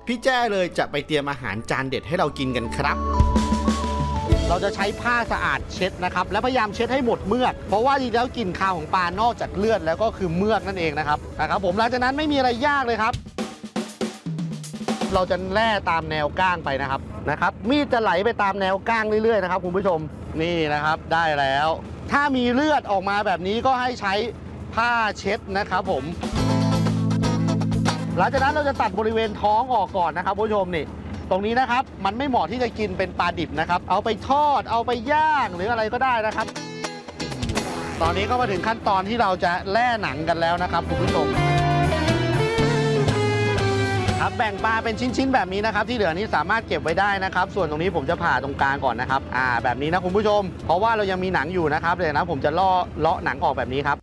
พี่แจ้เลยจะไปเตรียมอาหารจานเด็ดให้เรากินกันครับเราจะใช้ผ้าสะอาดเช็ดนะครับและพยายามเช็ดให้หมดเมือกเพราะว่าจริงๆแล้วกลิ่นคาวของปลานอกจากเลือดแล้วก็คือเมือกนั่นเองนะครับผมหลังจากนั้นไม่มีอะไรยากเลยครับเราจะแล่ตามแนวก้างไปนะครับมีดจะไหลไปตามแนวก้างเรื่อยๆนะครับคุณผู้ชมนี่นะครับได้แล้วถ้ามีเลือดออกมาแบบนี้ก็ให้ใช้ผ้าเช็ดนะครับผมหลังจากนั้นเราจะตัดบริเวณท้องออกก่อนนะครับคุณผู้ชมนี่ตรงนี้นะครับมันไม่เหมาะที่จะกินเป็นปลาดิบนะครับเอาไปทอดเอาไปย่างหรืออะไรก็ได้นะครับตอนนี้ก็มาถึงขั้นตอนที่เราจะแล่หนังกันแล้วนะครับคุณผู้ชมครับแบ่งปลาเป็นชิ้นๆแบบนี้นะครับที่เหลือนี้สามารถเก็บไว้ได้นะครับส่วนตรงนี้ผมจะผ่าตรงกลางก่อนนะครับแบบนี้นะคุณผู้ชมเพราะว่าเรายังมีหนังอยู่นะครับเดี๋ยวนะผมจะเลาะหนังออกแบบนี้ครับ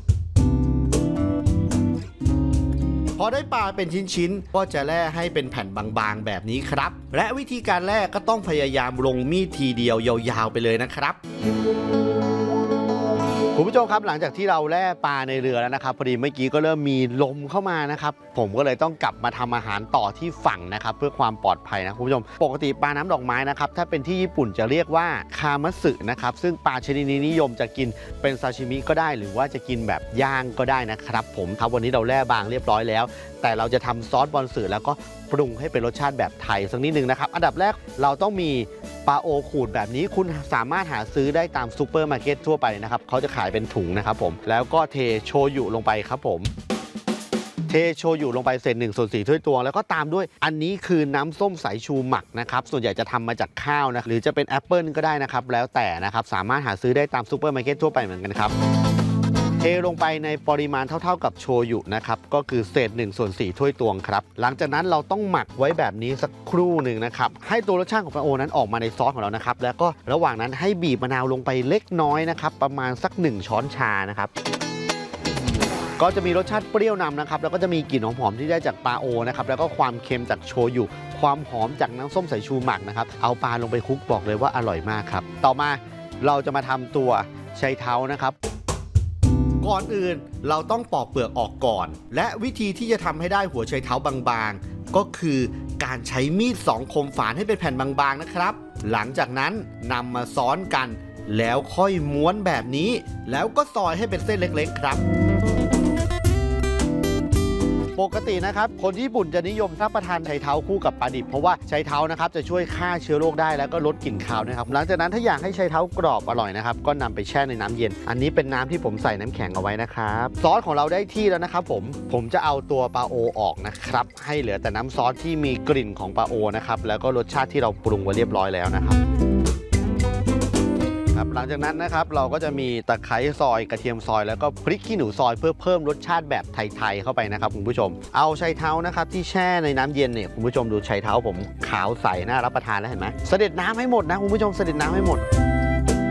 พอได้ปลาเป็นชิ้นๆก็จะแล่ให้เป็นแผ่นบางๆแบบนี้ครับและวิธีการแล่ก็ต้องพยายามลงมีดทีเดียวยาวๆไปเลยนะครับคุณผู้ชมครับหลังจากที่เราแล่ปลาในเรือแล้วนะครับพอดีเมื่อกี้ก็เริ่มมีลมเข้ามานะครับผมก็เลยต้องกลับมาทำอาหารต่อที่ฝั่งนะครับเพื่อความปลอดภัยนะคุณผู้ชมปกติปลาน้ำดอกไม้นะครับถ้าเป็นที่ญี่ปุ่นจะเรียกว่าคามัสึนะครับซึ่งปลาชนิดนี้นิยมจะกินเป็นซาชิมิก็ได้หรือว่าจะกินแบบย่างก็ได้นะครับผมครับวันนี้เราแล่บางเรียบร้อยแล้วแต่เราจะทำซอสบอนสึแล้วก็ปรุงให้เป็นรสชาติแบบไทยสักนิดนึงนะครับอันดับแรกเราต้องมีปลาโอขูดแบบนี้คุณสามารถหาซื้อได้ตามซูเปอร์มาร์เก็ตทั่วไปนะครับเขาจะขายเป็นถุงนะครับผมแล้วก็เทโชยุลงไปครับผมเทโชยุลงไปเศษ1/4 ถ้วยตวงแล้วก็ตามด้วยอันนี้คือน้ำส้มสายชูหมักนะครับส่วนใหญ่จะทำมาจากข้าวนะหรือจะเป็นแอปเปิลก็ได้นะครับแล้วแต่นะครับสามารถหาซื้อได้ตามซูเปอร์มาร์เก็ตทั่วไปเหมือนกันครับเทลงไปในปริมาณเท่าๆกับโชยุนะครับก็คือเศษ1/4 ถ้วยตวงครับหลังจากนั้นเราต้องหมักไว้แบบนี้สักครู่หนึ่งนะครับให้ตัวรสชาติของปลาโอนั้นออกมาในซอสของเรานะครับแล้วก็ระหว่างนั้นให้บีบมะนาวลงไปเล็กน้อยนะครับประมาณสัก1 ช้อนชานะครับก็จะมีรสชาติเปรี้ยวนำนะครับแล้วก็จะมีกลิ่นหอมๆที่ได้จากปลาโอนะครับแล้วก็ความเค็มจากโชยุความหอมจากน้ำส้มสายชูหมักนะครับเอาปลาลงไปคลุกบอกเลยว่าอร่อยมากครับต่อมาเราจะมาทำตัวไชเท้านะครับก่อนอื่นเราต้องปอกเปลือกออกก่อนและวิธีที่จะทำให้ได้หัวไชเท้าบางๆก็คือการใช้มีด2 คมฝานให้เป็นแผ่นบางๆนะครับหลังจากนั้นนำมาซ้อนกันแล้วค่อยม้วนแบบนี้แล้วก็ซอยให้เป็นเส้นเล็กๆครับปกตินะครับคนญี่ปุ่นจะนิยมรับประทานไชเท้าคู่กับปลาดิบเพราะว่าไชเท้านะครับจะช่วยฆ่าเชื้อโรคได้แล้วก็ลดกลิ่นคาวนะครับหลังจากนั้นถ้าอยากให้ไชเท้ากรอบอร่อยนะครับก็นำไปแช่ในน้ำเย็นอันนี้เป็นน้ำที่ผมใส่น้ำแข็งเอาไว้นะครับซอสของเราได้ที่แล้วนะครับผมจะเอาตัวปลาโอออกนะครับให้เหลือแต่น้ำซอสที่มีกลิ่นของปลาโอนะครับแล้วก็รสชาติที่เราปรุงไว้เรียบร้อยแล้วนะครับหลังจากนั้นนะครับเราก็จะมีตะไคร้ซอยกระเทียมซอยแล้วก็พริกขี้หนูซอยเพื่อเพิ่มรสชาติแบบไทยๆเข้าไปนะครับคุณผู้ชมเอาไชเท้านะครับที่แช่ในน้ำเย็นเนี่ยคุณผู้ชมดูไชเท้าผมขาวใสน่ารับประทานแล้วเห็นไหมเสด็จน้ำให้หมดนะคุณผู้ชมเสด็จน้ำให้หมด